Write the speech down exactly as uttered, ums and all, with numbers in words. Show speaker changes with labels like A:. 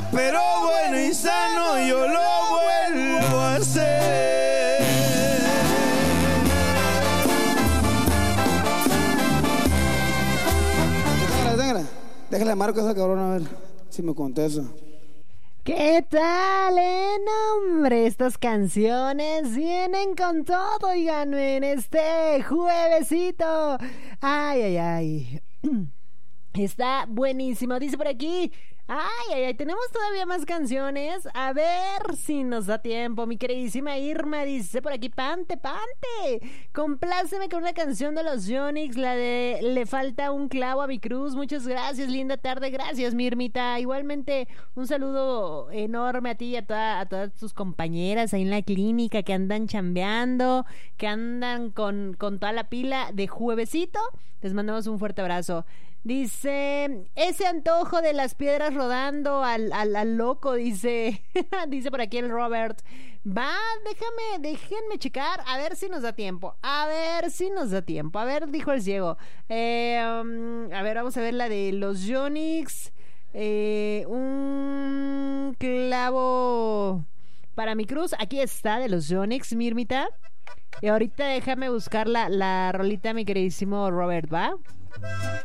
A: pero bueno y sano yo lo vuelvo a hacer.
B: Téngala, téngala. Déjale a Marco a esa cabrona a ver si me contesta.
C: ¿Qué tal, eh? No, hombre, estas canciones vienen con todo, oigan, en este juevesito. Ay, ay, ay. Está buenísimo. Dice por aquí. Ay, ay, ay, tenemos todavía más canciones. A ver si nos da tiempo. Mi queridísima Irma dice por aquí, Pante, Pante, compláceme con una canción de los Yonix, la de Le falta un clavo a mi cruz. Muchas gracias, linda tarde. Gracias, mi Irmita. Igualmente, un saludo enorme a ti y a, toda, a todas tus compañeras ahí en la clínica que andan chambeando, que andan con, con toda la pila de juevesito. Les mandamos un fuerte abrazo. Dice, ese antojo de las piedras rodando al, al, al loco, dice, dice por aquí el Robert. Va, déjame, déjenme checar, a ver si nos da tiempo, a ver si nos da tiempo, a ver, dijo el ciego. Eh, um, a ver, vamos a ver la de los Yonix. Eh, un clavo para mi cruz, aquí está, de los Yonix, Mirmita. Y ahorita déjame buscar la, la rolita, mi queridísimo Robert, ¿va?